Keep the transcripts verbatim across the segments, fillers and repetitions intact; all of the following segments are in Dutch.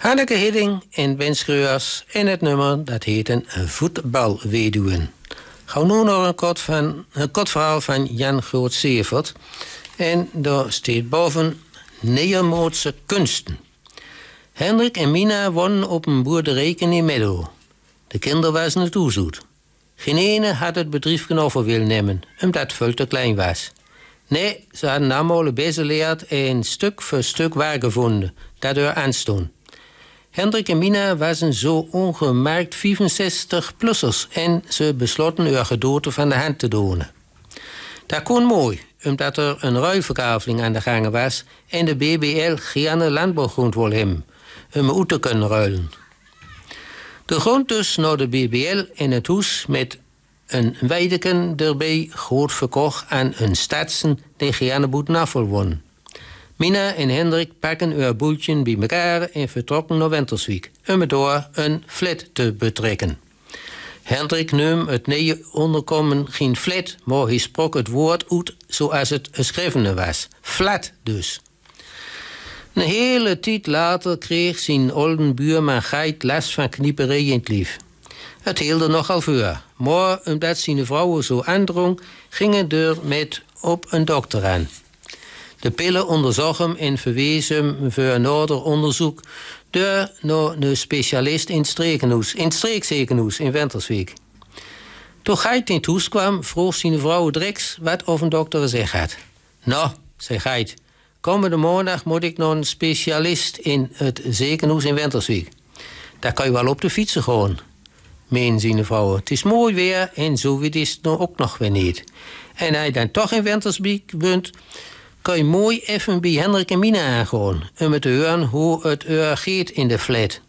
Hanneke Hidding en Ben Schreurs en het nummer dat heet een Voetbalweduwen. Gauw nu nog een kort, van, een kort verhaal van Jan Groot-Seefert. En daar staat boven Nedermoodse kunsten. Hendrik en Mina woonden op een boerderijke in Meadow. De kinderen waren het toezoet. Geen ene had het bedrijf over willen nemen, omdat het veel te klein was. Nee, ze hadden allemaal best geleerd en stuk voor stuk waar gevonden, dat er aanstond. Hendrik en Mina waren zo ongemerkt vijfenzestig-plussers en ze besloten hun gedote van de hand te doen. Dat kon mooi, omdat er een ruilverkaveling aan de gang was en de B B L gerne landbouwgrond wil hebben, om uit te kunnen ruilen. De grond dus naar de B B L en het huis met een weideken erbij goed verkocht aan een stadsen die gerne boetenafel won. Mina en Hendrik pakken hun boeltje bij elkaar en vertrokken naar Winterswijk, om er door een flat te betrekken. Hendrik nam het nieuwe onderkomen geen flat, maar hij sprak het woord uit zoals het geschreven was. Flat dus. Een hele tijd later kreeg zijn oude buurman Geit last van knieperij in het lief. Het hielde nogal voor, maar omdat zijn vrouw zo aandrong, gingen er met op een dokter aan. De pillen onderzocht hem en verwees hem voor een nader onderzoek door naar een specialist in het streekziekenhuis in, streekziekenhuis in Winterswijk. Toen Geit in het huis kwam, vroeg zijn vrouw direct wat of een dokter gezegd had. Nou, zei Geit, komende maandag moet ik naar een specialist in het ziekenhuis in Winterswijk. Daar kan je wel op de fietsen gaan, meen zijn vrouw. Het is mooi weer en zo wit is het nou ook nog weer niet. En hij dan toch in Winterswijk bent, kan je mooi even bij Hendrik en Mina aangaan, om te horen hoe het er gaat in de flat.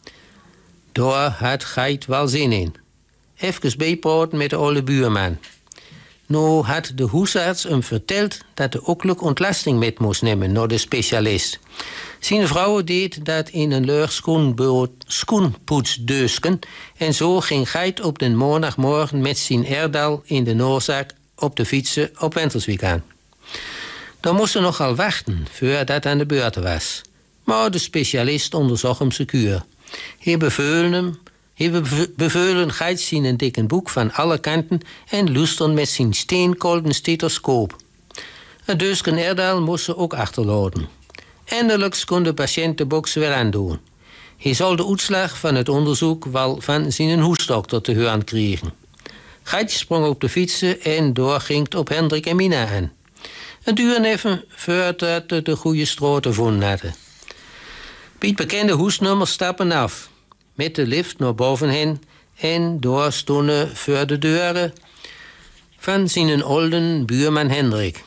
Daar had Geit wel zin in. Even bijpraten met de oude buurman. Nou had de huisarts hem verteld dat de ook ontlasting met moest nemen naar de specialist. Zijn vrouw deed dat in een leeg schoenpoetsdeusken en zo ging Geit op de maandagmorgen met zijn erdal in de noorzak op de fietsen op Winterswijk aan. Dan moest ze nogal wachten voordat aan de beurt was. Maar de specialist onderzocht hem secuur. Hij beveulen hem, hij beveulen Geit zien een dikke boek van alle kanten en luisterde met zijn steenkolden stethoscoop. Het deusken erdal moest ze ook achterlaten. Eindelijk kon de patiënt de box weer aandoen. Hij zal de uitslag van het onderzoek wel van zijn huisdokter te horen krijgen. Geit sprong op de fietsen en door ging het op Hendrik en Mina aan. Het duurde even voordat ze de goede straat gevonden hadden. Bij het bekende huisnummer stappen af. Met de lift naar boven hen en door stonden voor de deuren van zijn oude buurman Hendrik.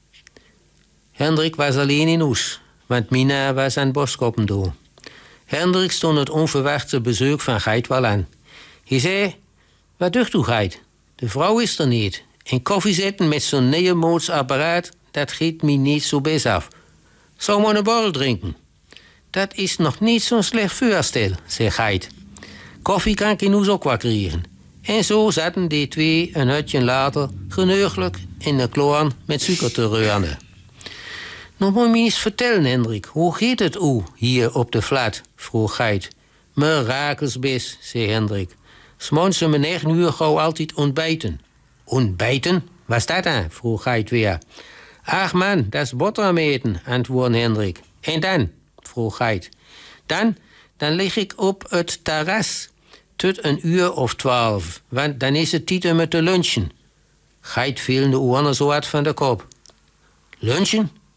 Hendrik was alleen in huis, want Mina was aan boskoppen door. Hendrik stond het onverwachte bezoek van Geit wel aan. Hij zei, wat doet u Geit? De vrouw is er niet. En koffie zetten met zo'n Nedermoods apparaat, dat giet me niet zo best af. Zou maar een borrel drinken? Dat is nog niet zo'n slecht voorstel, zei Geit. Koffie kan ik in huis ook wel krijgen. En zo zaten die twee een hutje later geneuglijk in de kloorn met suiker te reuren. Nou moet je me eens vertellen, Hendrik, hoe gaat het u hier op de flat? Vroeg Geit. Mirakelsbis, zei Hendrik. 's Morgens om negen uur gauw altijd ontbijten. Ontbijten? Wat is dat dan? Vroeg Geit weer. Ach man, dat is boterham eten, antwoordde Hendrik. En dan? Vroeg Geit. Dan, dan lig ik op het terras tot een uur of twaalf, want dan is het tijd om te lunchen. Geit viel de oren zo hard van de kop. Lunchen?